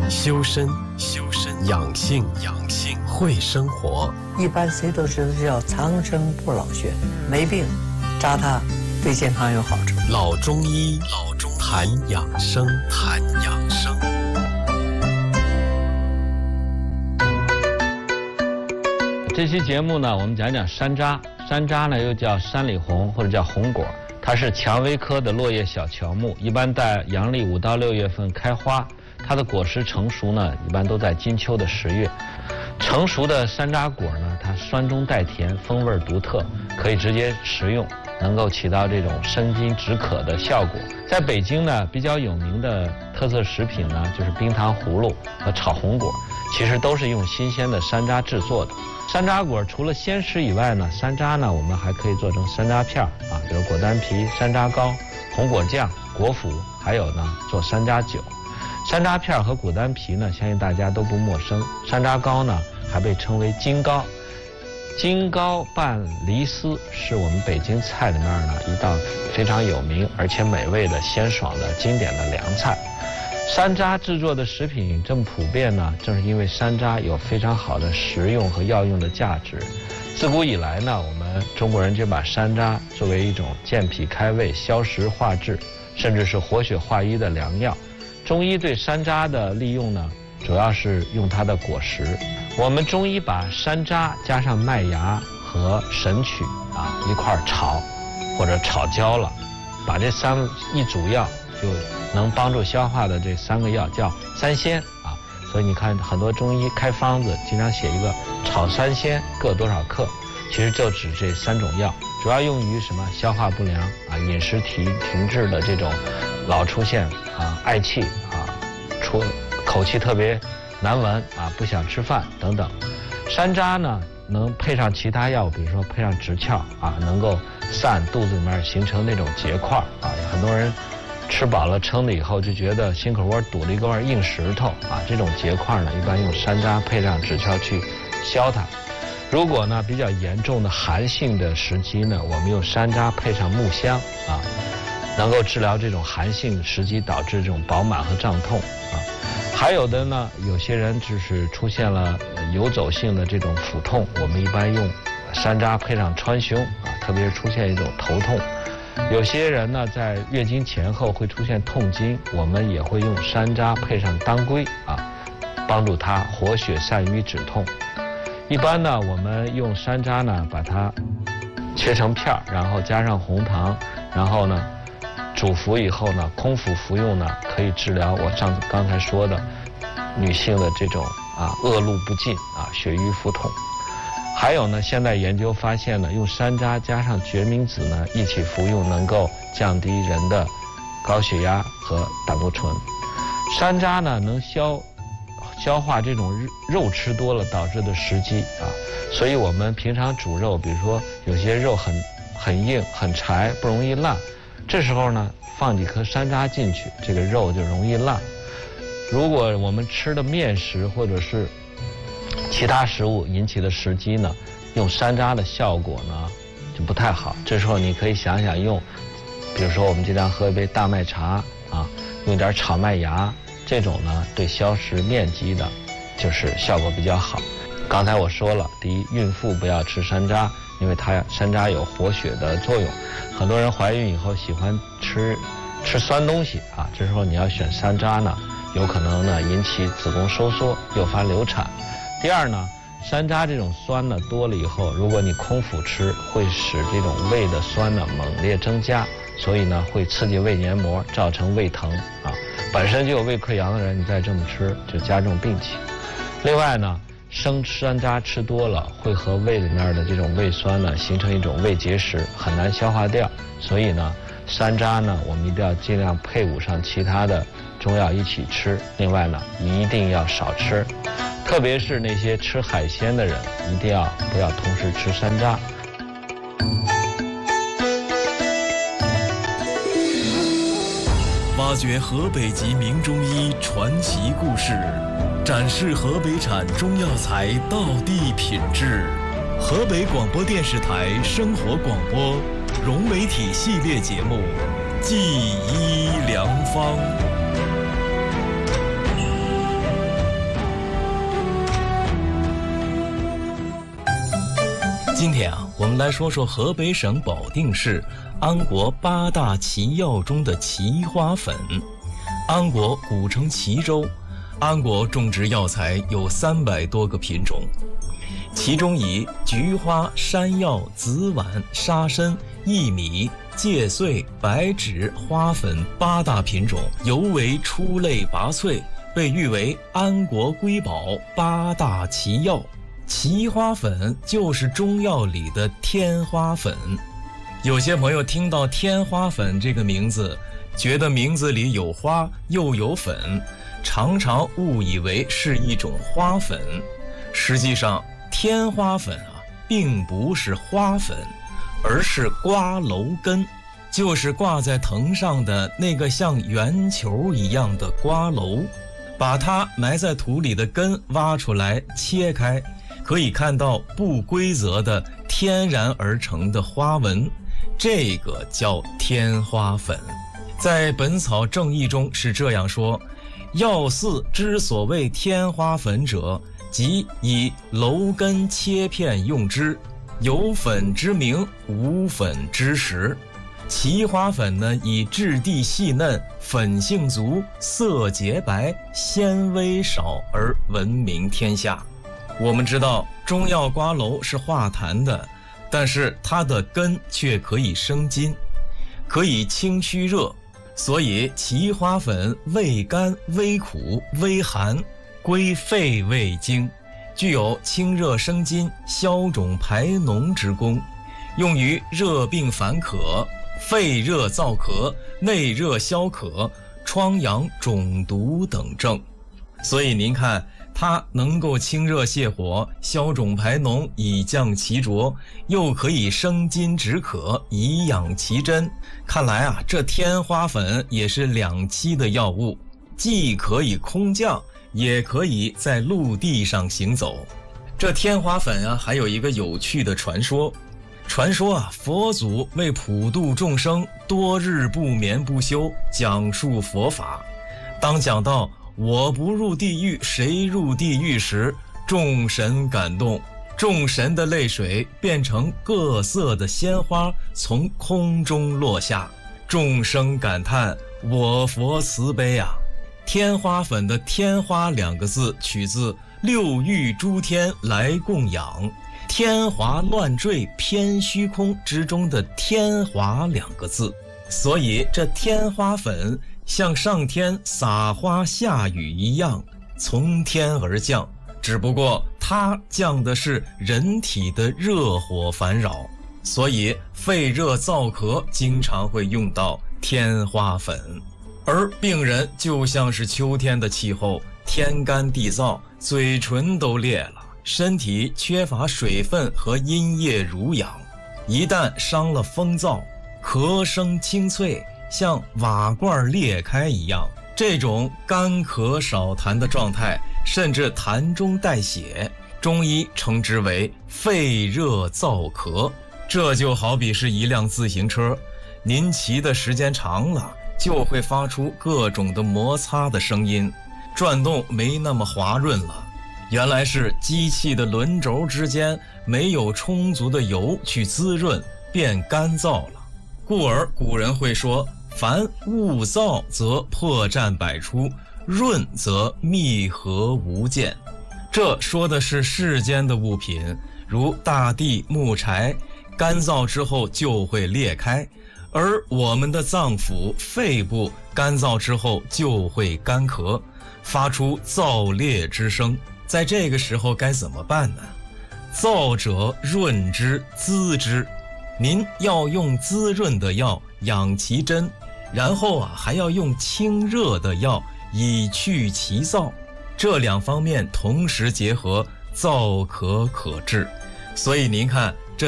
修身养性会生活。 一般谁都知道叫长生不老穴，没病扎它对健康有好处。 老中医谈养生。 这期节目呢，我们讲讲山楂。山楂呢又叫山里红或者叫红果，它是蔷薇科的落叶小乔木，一般在阳历5到6月份开花。它的果实成熟呢，一般都在金秋的10月。成熟的山楂果呢，它酸中带甜，风味独特，可以直接食用，能够起到这种生津止渴的效果。在北京呢，比较有名的特色食品呢，就是冰糖葫芦和炒红果，其实都是用新鲜的山楂制作的。山楂果除了鲜食以外呢，山楂呢我们还可以做成山楂片啊，比如果丹皮、山楂糕、红果酱、果脯，还有呢做山楂酒。山楂片和果丹皮呢，相信大家都不陌生。山楂糕呢还被称为金糕，金糕拌梨丝是我们北京菜里面呢一道非常有名而且美味的鲜爽的经典的凉菜。山楂制作的食品这么普遍呢，正是因为山楂有非常好的食用和药用的价值。自古以来呢，我们中国人就把山楂作为一种健脾开胃、消食化滞，甚至是活血化瘀的良药。中医对山楂的利用呢，主要是用它的果实。我们中医把山楂加上麦芽和神曲一块炒，或者炒焦了，把这一煮药就能帮助消化的这3个药叫三鲜啊。所以你看很多中医开方子经常写一个炒三鲜各多少克，其实就指这3种药，主要用于什么消化不良饮食停滞的这种老出现嗳气口气特别难闻不想吃饭等等。山楂呢能配上其他药物，比如说配上直壳能够散肚子里面形成那种结块很多人吃饱了撑了以后就觉得心口窝堵了一块硬石头这种结块呢，一般用山楂配上直壳去消它。如果呢比较严重的寒性的时期呢，我们用山楂配上木香能够治疗这种寒性时期导致这种饱满和胀痛还有的呢，有些人就是出现了游走性的这种腹痛，我们一般用山楂配上川芎特别是出现一种头痛。有些人呢在月经前后会出现痛经，我们也会用山楂配上当归帮助它活血散瘀止痛。一般呢我们用山楂呢把它切成片，然后加上红糖，然后呢煮服以后呢，空腹服用呢，可以治疗我刚才说的女性的这种恶露不尽血瘀腹痛。还有呢，现在研究发现呢，用山楂加上决明子呢一起服用，能够降低人的高血压和胆固醇。山楂呢能消化这种肉吃多了导致的食积所以我们平常煮肉，比如说有些肉很硬很柴不容易烂，这时候呢放几颗山楂进去，这个肉就容易烂。如果我们吃的面食或者是其他食物引起的食积呢，用山楂的效果呢就不太好。这时候你可以想想用，比如说我们经常喝一杯大麦茶用点炒麦芽，这种呢对消食面积的就是效果比较好。刚才我说了，第一，孕妇不要吃山楂，因为山楂有活血的作用。很多人怀孕以后喜欢吃酸东西这时候你要选山楂呢，有可能呢引起子宫收缩，诱发流产。第二呢，山楂这种酸呢多了以后，如果你空腹吃，会使这种胃的酸呢猛烈增加，所以呢会刺激胃黏膜，造成胃疼本身就有胃溃疡的人，你再这么吃就加重病情。另外呢，生山楂吃多了会和胃里面的这种胃酸呢形成一种胃结石，很难消化掉。所以呢，山楂呢我们一定要尽量配伍上其他的中药一起吃。另外呢，一定要少吃，特别是那些吃海鲜的人，一定不要同时吃山楂。 挖掘河北籍名中医传奇故事，展示河北产中药材道地品质。河北广播电视台生活广播融媒体系列节目《记医良方》。 今天我们来说说河北省保定市安国8大奇药中的奇花粉。安国古称齐州，安国种植药材有300多个品种，其中以菊花、山药、紫菀、沙参、薏米、芥穗、白芷、花粉8大品种尤为出类拔萃，被誉为安国瑰宝8大奇药。奇花粉就是中药里的天花粉。有些朋友听到天花粉这个名字，觉得名字里有花又有粉，常常误以为是一种花粉。实际上天花粉并不是花粉，而是瓜蒌根，就是挂在藤上的那个像圆球一样的瓜蒌。把它埋在土里的根挖出来切开，可以看到不规则的天然而成的花纹，这个叫天花粉。在《本草正义》中是这样说：药肆之所谓天花粉者，即以蒌根切片用之，有粉之名，无粉之实。奇花粉呢，以质地细嫩、粉性足、色洁白、纤维少而闻名天下。我们知道中药瓜蒌是化痰的，但是它的根却可以生津，可以清虚热，所以奇花粉味甘、微苦、微寒，归肺胃经，具有清热生津、消肿排脓之功，用于热病烦渴、肺热燥咳、内热消渴、疮疡肿毒等症。所以您看，它能够清热泻火、消肿排脓，以降其浊，又可以生津止渴，以养其真。看来这天花粉也是两栖的药物，既可以空降，也可以在陆地上行走。这天花粉还有一个有趣的传说。传说佛祖为普度众生，多日不眠不休，讲述佛法。当讲到我不入地狱，谁入地狱时，众神感动，众神的泪水变成各色的鲜花，从空中落下，众生感叹我佛慈悲啊。天花粉的天花2个字取自六欲诸天来供养，天华乱坠偏虚空之中的天华2个字，所以这天花粉像上天撒花下雨一样从天而降，只不过它降的是人体的热火烦扰，所以肺热燥咳经常会用到天花粉。而病人就像是秋天的气候，天干地燥，嘴唇都裂了，身体缺乏水分和阴液濡养，一旦伤了风燥，咳声清脆，像瓦罐裂开一样。这种干咳少痰的状态，甚至痰中带血，中医称之为肺热燥咳。这就好比是一辆自行车，您骑的时间长了，就会发出各种的摩擦的声音，转动没那么滑润了。原来是机器的轮轴之间没有充足的油去滋润，变干燥了。故而古人会说，凡物燥则破绽百出，润则密合无间。这说的是世间的物品，如大地、木柴，干燥之后就会裂开，而我们的脏腑、肺部干燥之后就会干咳，发出燥裂之声。在这个时候该怎么办呢？燥者润之滋之，您要用滋润的药养其真，然后还要用清热的药以去其燥，这2方面同时结合，燥咳可治。所以您看，